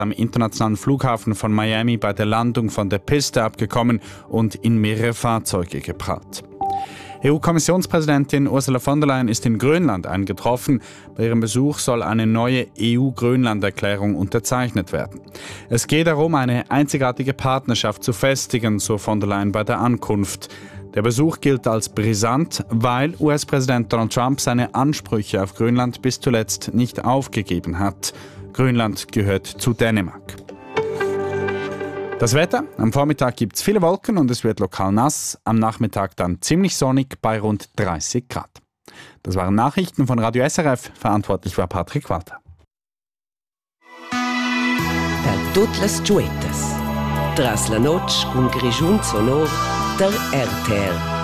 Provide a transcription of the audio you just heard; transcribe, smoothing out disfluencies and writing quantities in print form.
am internationalen Flughafen von Miami bei der Landung von der Piste abgekommen und in mehrere Fahrzeuge geprallt. EU-Kommissionspräsidentin Ursula von der Leyen ist in Grönland eingetroffen. Bei ihrem Besuch soll eine neue EU-Grönland-Erklärung unterzeichnet werden. Es geht darum, eine einzigartige Partnerschaft zu festigen, so von der Leyen bei der Ankunft. Der Besuch gilt als brisant, weil US-Präsident Donald Trump seine Ansprüche auf Grönland bis zuletzt nicht aufgegeben hat. Grönland gehört zu Dänemark. Das Wetter: Am Vormittag gibt es viele Wolken und es wird lokal nass. Am Nachmittag dann ziemlich sonnig bei rund 30 Grad. Das waren Nachrichten von Radio SRF. Verantwortlich war Patrick Walter. Per tutte le giuetas. Tras la noche un grigiun sonor der RTR.